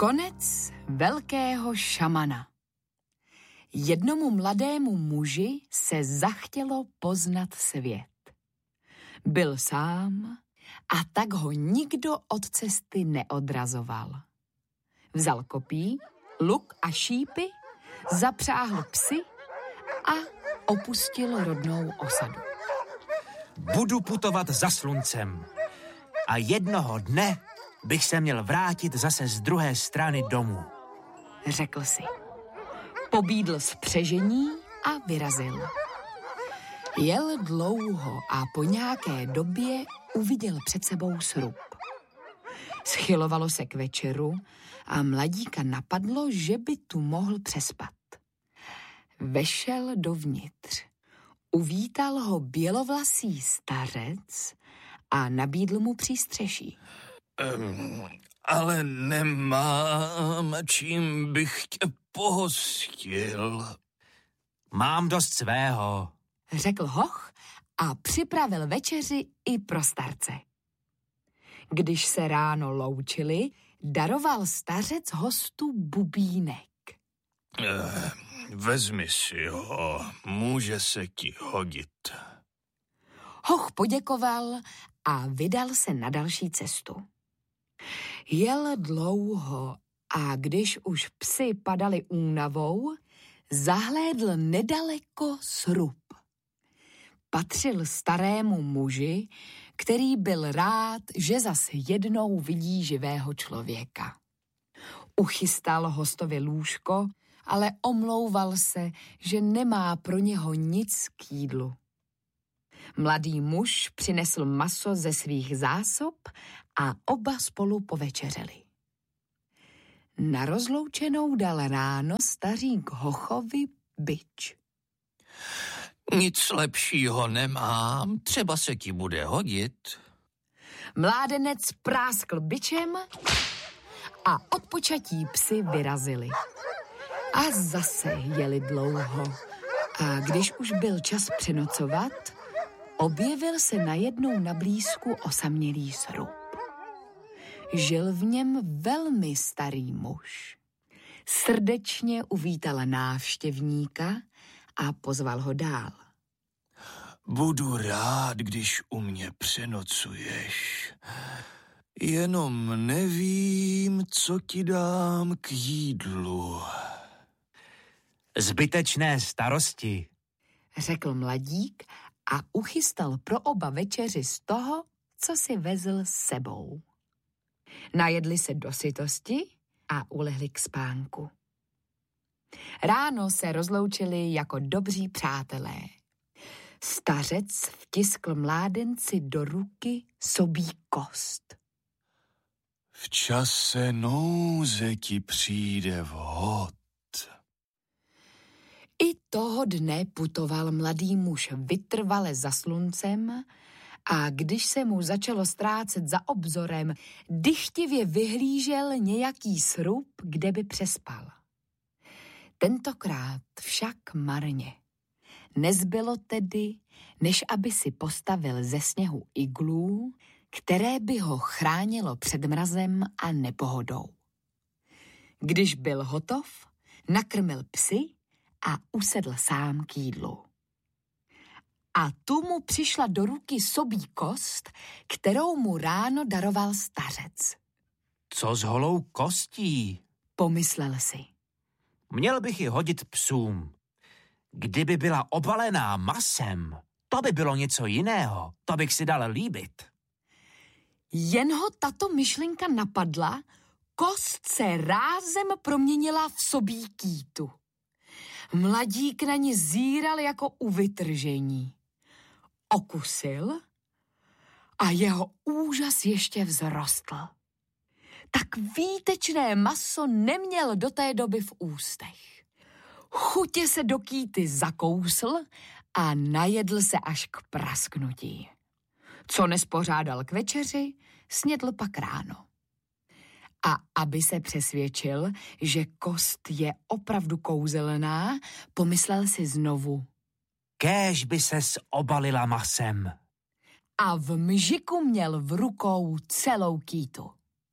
Konec velkého šamana. Jednomu mladému muži se zachtělo poznat svět. Byl sám a tak ho nikdo od cesty neodrazoval. Vzal kopí, luk a šípy, zapřáhl psy a opustil rodnou osadu. Budu putovat za sluncem a jednoho dne bych se měl vrátit zase z druhé strany domů, řekl si. Pobídl spřežení a vyrazil. Jel dlouho a po nějaké době uviděl před sebou srub. Schylovalo se k večeru a mladíka napadlo, že by tu mohl přespat. Vešel dovnitř. Uvítal ho bělovlasý stařec a nabídl mu přístřeší. Ale nemám, čím bych tě pohostil. Mám dost svého, řekl hoch a připravil večeři i pro starce. Když se ráno loučili, daroval stařec hostu bubínek. Vezmi si ho, může se ti hodit. Hoch poděkoval a vydal se na další cestu. Jel dlouho a když už psi padali únavou, zahlédl nedaleko srub. Patřil starému muži, který byl rád, že zas jednou vidí živého člověka. Uchystal hostovi lůžko, ale omlouval se, že nemá pro něho nic k jídlu. Mladý muž přinesl maso ze svých zásob a oba spolu povečeřeli. Na rozloučenou dal ráno stařík hochovi bič. Nic lepšího nemám, třeba se ti bude hodit. Mládenec práskl bičem a od počatí psi vyrazili. A zase jeli dlouho. A když už byl čas přenocovat, objevil se najednou na blízku osamělý srub. Žil v něm velmi starý muž. Srdečně uvítal návštěvníka a pozval ho dál. Budu rád, když u mě přenocuješ. Jenom nevím, co ti dám k jídlu. Zbytečné starosti, řekl mladík a uchystal pro oba večeři z toho, co si vezl s sebou. Najedli se do sytosti a ulehli k spánku. Ráno se rozloučili jako dobří přátelé. Stařec vtiskl mládenci do ruky sobí kost. V čase nouze ti přijde vhod. I toho dne putoval mladý muž vytrvale za sluncem a když se mu začalo ztrácet za obzorem, dychtivě vyhlížel nějaký srub, kde by přespal. Tentokrát však marně. Nezbylo tedy, než aby si postavil ze sněhu iglu, které by ho chránilo před mrazem a nepohodou. Když byl hotov, nakrmil psy a usedl sám k jídlu. A tu mu přišla do ruky sobí kost, kterou mu ráno daroval stařec. Co s holou kostí? Pomyslel si. Měl bych ji hodit psům. Kdyby byla obalená masem, to by bylo něco jiného, to bych si dal líbit. Jen ho tato myšlenka napadla, kost se rázem proměnila v sobí kýtu. Mladík na ní zíral jako u vytržení. Okusil a jeho úžas ještě vzrostl. Tak výtečné maso neměl do té doby v ústech. Chutě se do kýty zakousl a najedl se až k prasknutí. Co nespořádal k večeři, snědl pak ráno. A aby se přesvědčil, že kost je opravdu kouzelná, pomyslel si znovu. Kéž by ses obalila masem. A v mžiku měl v rukou celou kýtu.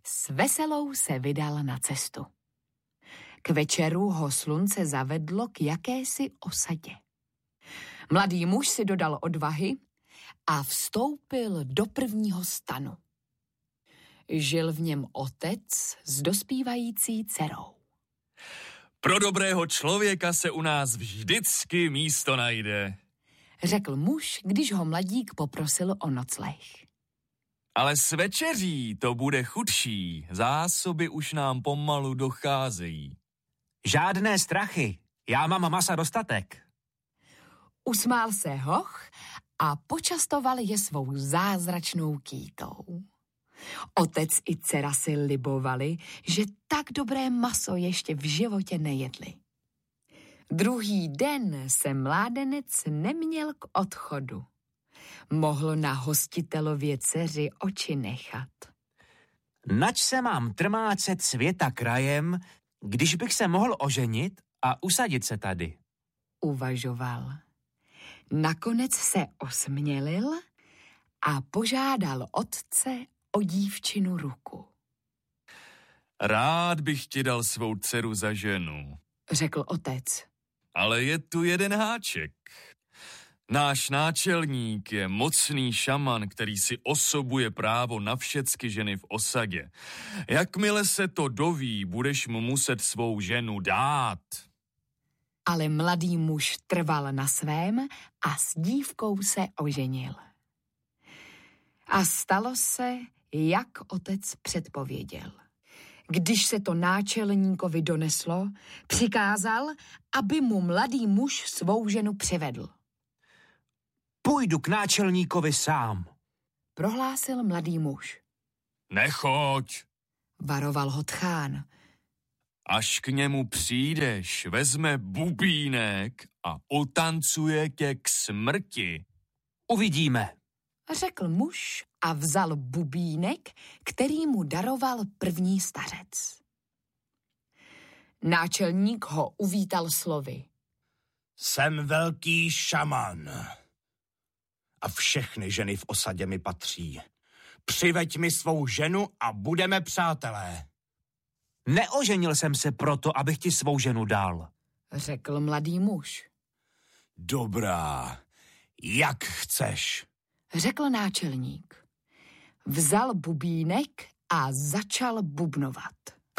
s veselou se vydal na cestu. K večeru ho slunce zavedlo k jakési osadě. Mladý muž si dodal odvahy a vstoupil do prvního stanu. Žil v něm otec s dospívající dcerou. Pro dobrého člověka se u nás vždycky místo najde, řekl muž, když ho mladík poprosil o nocleh. ale s večeří to bude chudší, zásoby už nám pomalu docházejí. Žádné strachy, já mám masa dostatek. Usmál se hoch a počastoval je svou zázračnou kýtou. Otec i dcera si libovali, že tak dobré maso ještě v životě nejedli. Druhý den se mládenec neměl k odchodu. Mohl na hostitelově dceři oči nechat. Nač se mám trmácet světa krajem, když bych se mohl oženit a usadit se tady? Uvažoval. Nakonec se osmělil a požádal otce o dívčinu ruku. Rád bych ti dal svou dceru za ženu, řekl otec. ale je tu jeden háček. Náš náčelník je mocný šaman, který si osobuje právo na všecky ženy v osadě. Jakmile se to doví, budeš mu muset svou ženu dát. Ale mladý muž trval na svém a s dívkou se oženil. A stalo se, jak otec předpověděl. Když se to náčelníkovi doneslo, přikázal, aby mu mladý muž svou ženu přivedl. Půjdu k náčelníkovi sám, prohlásil mladý muž. Nechoď. Varoval ho tchán. Až k němu přijdeš, vezme bubínek a utancuje tě k smrti. Uvidíme, řekl muž a vzal bubínek, který mu daroval první stařec. Náčelník ho uvítal slovy. Jsem velký šaman a všechny ženy v osadě mi patří. Přiveď mi svou ženu a budeme přátelé. Neoženil jsem se proto, abych ti svou ženu dal, řekl mladý muž. Dobrá, jak chceš, řekl náčelník. Vzal bubínek a začal bubnovat.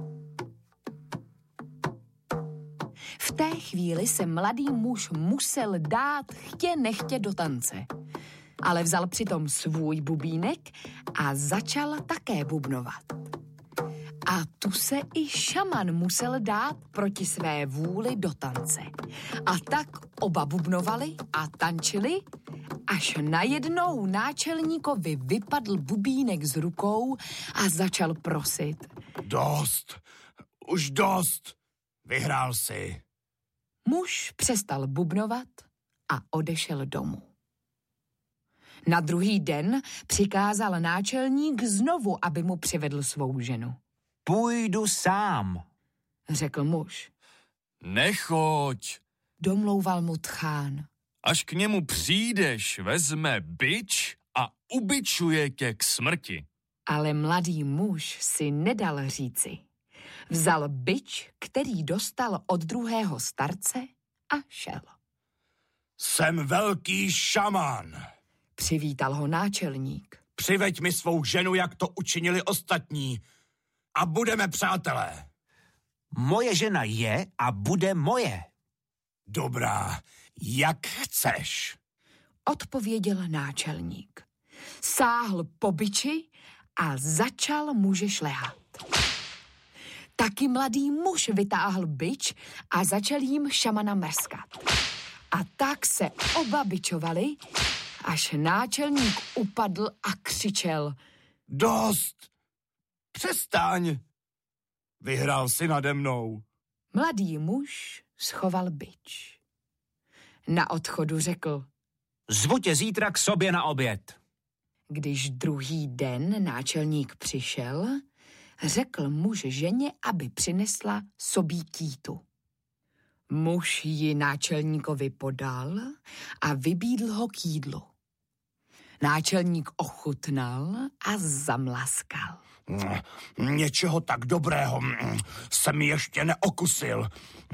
V té chvíli se mladý muž musel dát chtě nechtě do tance. Ale vzal přitom svůj bubínek a začal také bubnovat. A tu se i šaman musel dát proti své vůli do tance. A tak oba bubnovali a tančili, až najednou náčelníkovi vypadl bubínek z rukou a začal prosit. Dost, už dost, vyhrál si. Muž přestal bubnovat a odešel domů. Na druhý den přikázal náčelník znovu, aby mu přivedl svou ženu. Půjdu sám, řekl muž. Nechoď. Domlouval mu tchán. Až k němu přijdeš, vezme bič a ubičuje tě k smrti. Ale mladý muž si nedal říci. Vzal bič, který dostal od druhého starce a šel. Jsem velký šaman. Přivítal ho náčelník. Přiveď mi svou ženu, jak to učinili ostatní, a budeme přátelé. Moje žena je a bude moje. Dobrá, jak chceš, odpověděl náčelník. Sáhl po biči a začal muže šlehat. Taky mladý muž vytáhl bič a začal jim šamana mrskat. A tak se oba bičovali, až náčelník upadl a křičel. Dost, přestaň, vyhrál si nade mnou. Mladý muž schoval bič. Na odchodu řekl. Zvu tě zítra k sobě na oběd. Když druhý den náčelník přišel, řekl muž ženě, aby přinesla sobí kýtu. Muž ji náčelníkovi podal a vybídl ho k jídlu. Náčelník ochutnal a zamlaskal. Něčeho tak dobrého jsem ještě neokusil.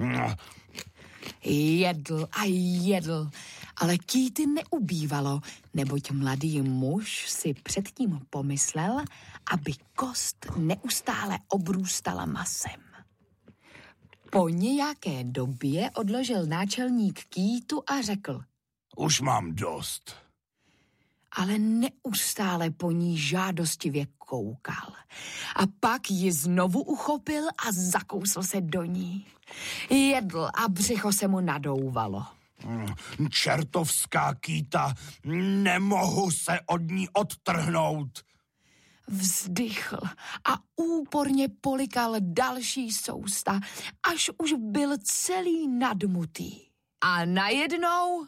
Jedl a jedl, ale kýty neubývalo, neboť mladý muž si předtím pomyslel, aby kost neustále obrůstala masem. Po nějaké době odložil náčelník kýtu a řekl: Už mám dost. Ale neustále po ní žádostivě koukal. A pak ji znovu uchopil a zakousl se do ní. Jedl a břicho se mu nadouvalo. Čertovská kýta, nemohu se od ní odtrhnout. Vzdychl a úporně polikal další sousta, až už byl celý nadmutý. A najednou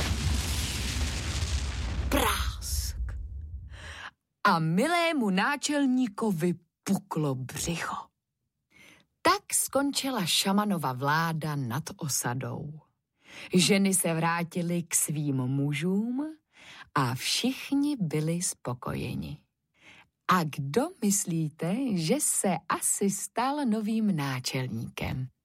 prásk. A milému náčelníkovi puklo břicho. Tak skončila Šamanova vláda nad osadou. Ženy se vrátily k svým mužům a všichni byli spokojeni. A kdo myslíte, že se asi stal novým náčelníkem?